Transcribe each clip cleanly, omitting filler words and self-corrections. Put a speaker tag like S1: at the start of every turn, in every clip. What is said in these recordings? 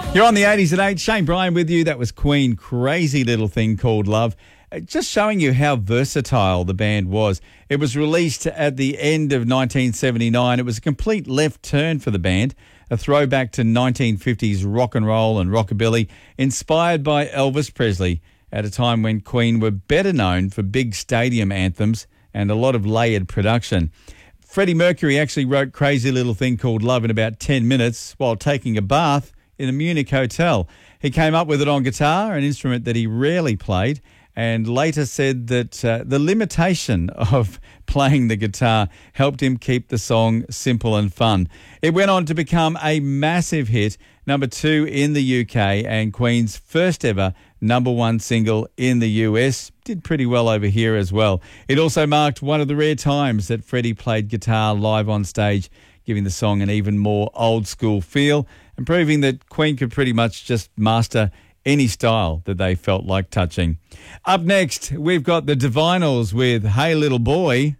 S1: You're on the 80s at 8. Shane Bryan with you. That was Queen, Crazy Little Thing Called Love. Just showing you how versatile the band was. It was released at the end of 1979. It was a complete left turn for the band, a throwback to 1950s rock and roll and rockabilly, inspired by Elvis Presley at a time when Queen were better known for big stadium anthems and a lot of layered production. Freddie Mercury actually wrote Crazy Little Thing Called Love in about 10 minutes while taking a bath in a Munich hotel. He came up with it on guitar, an instrument that he rarely played, and later said that the limitation of playing the guitar helped him keep the song simple and fun. It went on to become a massive hit, number 2 in the UK, and Queen's first ever number 1 single in the US. Did pretty well over here as well. It also marked one of the rare times that Freddie played guitar live on stage, giving the song an even more old school feel and proving that Queen could pretty much just master any style that they felt like touching. Up next, we've got the Divinyls with Hey Little Boy.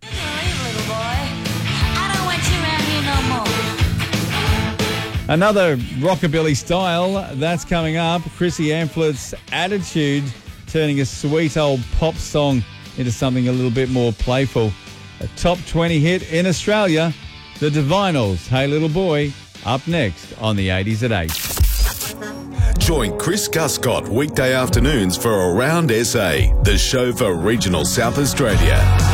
S1: Another rockabilly style, that's coming up. Chrissy Amphlett's Attitude, turning a sweet old pop song into something a little bit more playful. A top 20 hit in Australia, the Divinyls, Hey Little Boy, up next on the 80s at 8.
S2: Join Chris Guscott weekday afternoons for Around SA, the show for regional South Australia.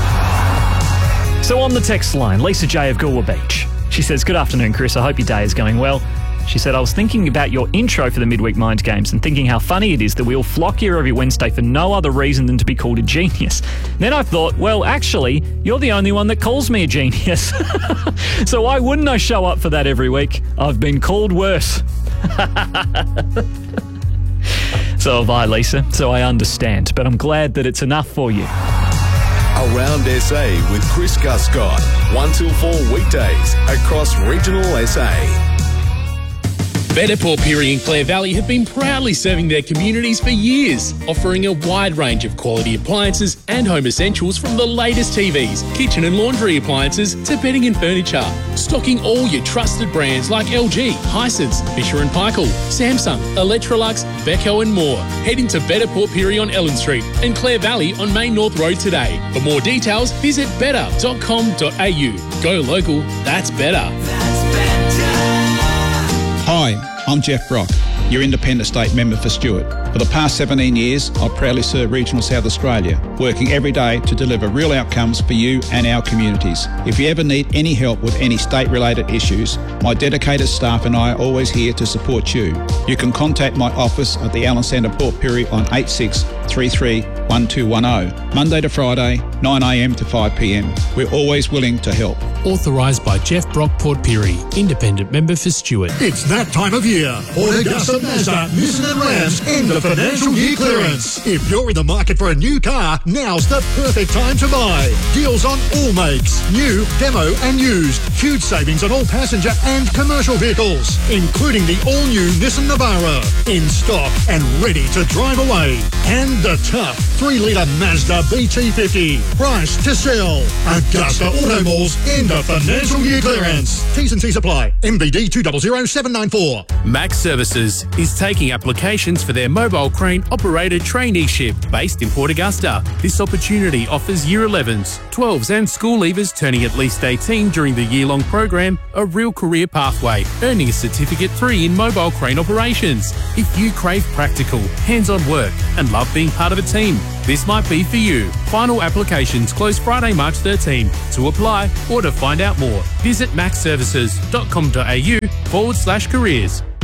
S3: So on the text line, Lisa J of Goolwa Beach. She says, "Good afternoon, Chris. I hope your day is going well." She said, "I was thinking about your intro for the Midweek Mind Games and thinking how funny it is that we all flock here every Wednesday for no other reason than to be called a genius. Then I thought, well, actually, you're the only one that calls me a genius. So why wouldn't I show up for that every week? I've been called worse." So have I, Lisa, so I understand, but I'm glad that it's enough for you.
S2: Around SA with Chris Guscott, 1 till 4 weekdays across regional SA.
S4: Better Port Pirie and Clare Valley have been proudly serving their communities for years, offering a wide range of quality appliances and home essentials from the latest TVs, kitchen and laundry appliances to bedding and furniture. Stocking all your trusted brands like LG, Hisense, Fisher & Paykel, Samsung, Electrolux, Beko and more. Head into Better Port Pirie on Ellen Street and Clare Valley on Main North Road today. For more details, visit better.com.au. Go local, that's better.
S5: Hi, I'm Jeff Brock, your Independent State Member for Stewart. For the past 17 years, I've proudly served regional South Australia, working every day to deliver real outcomes for you and our communities. If you ever need any help with any state-related issues, my dedicated staff and I are always here to support you. You can contact my office at the Allen Centre Port Pirie on 8633 1210, Monday to Friday, 9am to 5pm. We're always willing to help.
S4: Authorised by Jeff Brock Port Pirie, Independent Member for Stewart.
S6: It's that time of year. Ford, Augusta, Mazda, Nissan and Rams end the financial year clearance. If you're in the market for a new car, now's the perfect time to buy. Deals on all makes, new, demo and used. Huge savings on all passenger and commercial vehicles, including the all-new Nissan Navara. In stock and ready to drive away. And the tough 3-litre Mazda BT50. Price to sell. Augusta Auto Malls end the financial year clearance. T's and C's apply. MBD 200794.
S4: Max Services is taking applications for their mobile crane operator traineeship based in Port Augusta. This opportunity offers Year 11s, 12s and school leavers turning at least 18 during the year-long program a real career pathway, earning a Certificate 3 in mobile crane operations. If you crave practical, hands-on work and love being part of a team, this might be for you. Final applications close Friday, March 13. To apply or to find out more, visit maxservices.com.au/careers.